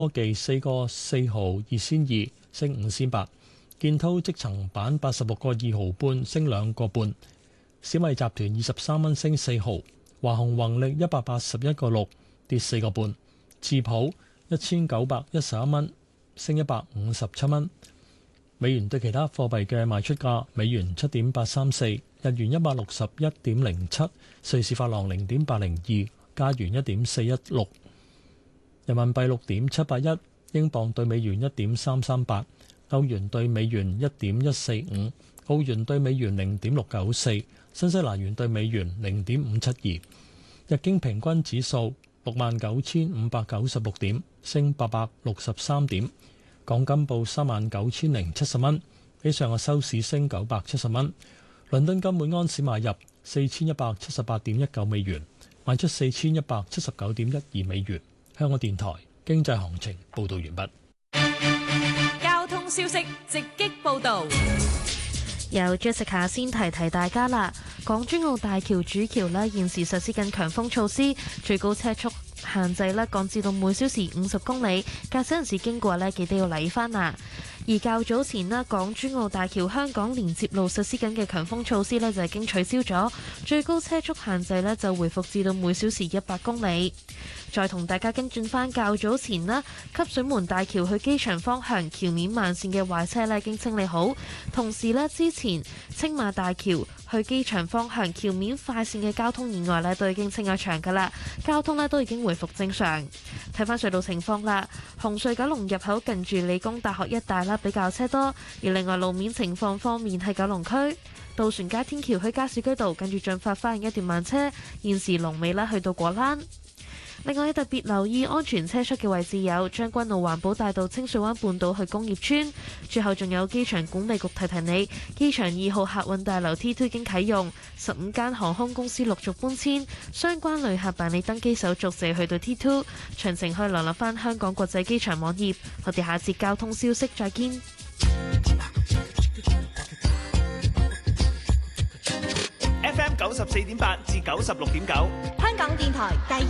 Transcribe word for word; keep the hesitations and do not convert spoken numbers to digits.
科技四個四毫二仙二，升五仙八。建滔積層板八十六個二毫半，升兩個半。小米集團二十三蚊，升四毫。華虹宏力一百八十一個六，跌四個半。智普一千九百一十一蚊，升一百五十七蚊。美元對其他貨幣嘅賣出價：美元七點八三四，日元一百六十一點零七，瑞士法郎零點八零二，加元一點四一六，人民幣六點七八一，英鎊對美元一點三三八。歐元對美元一點一四五，澳元對美元零點六九四，新西蘭元對美元零點五七二。日經平均指數六萬九千五百九十六點，升八百六十三點。港金報三萬九千零七十蚊，比上個收市升九百七十蚊。倫敦金每安士買入四千一百七十八點一九美元，賣出四千一百七十九點一二美元。香港電台經濟行情報道完畢。 消息直擊報導， 由 Jessica 先提提大家啦。港珠澳大橋主橋呢，現時實施緊強風措施，最高車速限制呢降至到每小時五十公里，駕駛人士經過呢記得要留意返啊。而較早前呢，港珠澳大橋香港連接路實施緊嘅強風措施呢，就已經取消咗，最高車速限制呢，就回復至到每小時一百公里。再同大家跟進返較早前呢，汲水門大橋去機場方向橋面慢線嘅壞車呢已經清理好，同時呢，之前青馬大橋去機場方向橋面快線嘅交通意外呢都已經清咗場㗎啦，交通呢都已經回復正常。睇返隧道情況啦，紅隧九龍入口近住理工大學一帶啦比較車多，而另外路面情況方面係九龍區渡船街天橋去加士居道跟住進發花園一段慢車，現時龍尾啦去到果欄。另外特別留意安全車速嘅位置有將軍澳環保大道清水灣半島去工業村，最後仲有機場管理局提提你，機場二號客運大樓 T 二 已經啟用，十五間航空公司陸續搬遷，相關旅客辦理登機手續就去到 T 二，詳情可以瀏覽翻香港國際機場網頁。我哋下節交通消息再見。 F M 九十四點八至九十六點九， 香港電台第